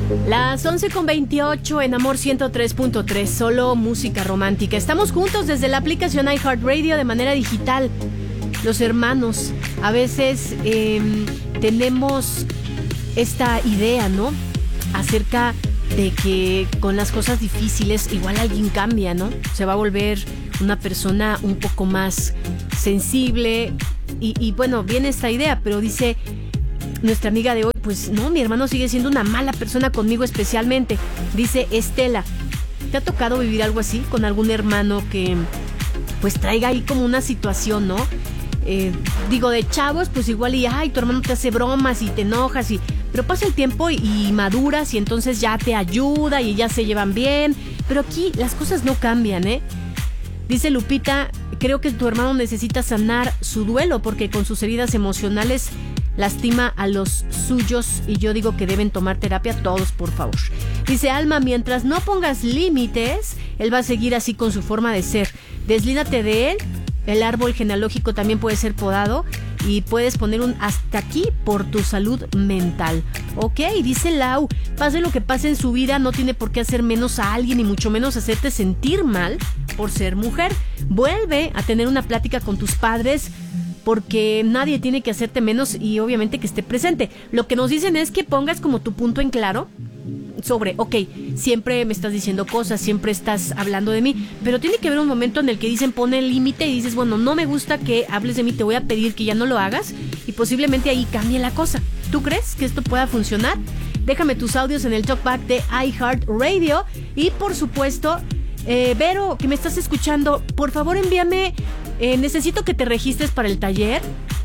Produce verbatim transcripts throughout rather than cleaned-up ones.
Las once con veintiocho en Amor ciento tres punto tres, solo música romántica. Estamos juntos desde la aplicación iHeartRadio de manera digital. Los hermanos, a veces eh, tenemos esta idea, ¿no? Acerca de que con las cosas difíciles igual alguien cambia, ¿no? Se va a volver una persona un poco más sensible y, y bueno, viene esta idea, pero dice nuestra amiga de hoy, pues no, mi hermano sigue siendo una mala persona conmigo especialmente. Dice Estela, ¿te ha tocado vivir algo así con algún hermano que pues traiga ahí como una situación, ¿no? Eh, digo, de chavos, pues igual y ay, tu hermano te hace bromas y te enojas y pero pasa el tiempo y, y maduras y entonces ya te ayuda y ya se llevan bien. Pero aquí las cosas no cambian, ¿eh? Dice Lupita, creo que tu hermano necesita sanar su duelo porque con sus heridas emocionales lastima a los suyos y yo digo que deben tomar terapia todos, por favor. Dice Alma, mientras no pongas límites, él va a seguir así con su forma de ser. Deslídate de él, el árbol genealógico también puede ser podado y puedes poner un hasta aquí por tu salud mental. Ok, dice Lau, pase lo que pase en su vida, no tiene por qué hacer menos a alguien y mucho menos hacerte sentir mal por ser mujer. Vuelve a tener una plática con tus padres porque nadie tiene que hacerte menos y obviamente que esté presente. Lo que nos dicen es que pongas como tu punto en claro sobre, ok, siempre me estás diciendo cosas, siempre estás hablando de mí, pero tiene que haber un momento en el que dicen pone el límite y dices, bueno, no me gusta que hables de mí, te voy a pedir que ya no lo hagas y posiblemente ahí cambie la cosa. ¿Tú crees que esto pueda funcionar? Déjame tus audios en el talkback de iHeartRadio y por supuesto, eh, Vero, que me estás escuchando, por favor envíame, eh, necesito que te registres para el taller.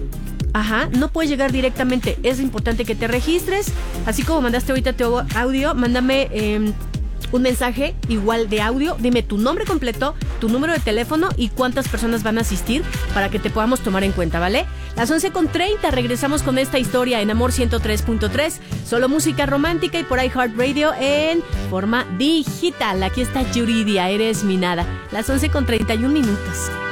Ajá, no puedes llegar directamente, es importante que te registres, así como mandaste ahorita tu audio, mándame eh, un mensaje igual de audio, dime tu nombre completo, tu número de teléfono y cuántas personas van a asistir para que te podamos tomar en cuenta, ¿vale? Las once con treinta, regresamos con esta historia en Amor ciento tres punto tres, solo música romántica y por iHeartRadio en forma digital. Aquí está Yuridia, eres mi nada. Las once con treinta y un minutos.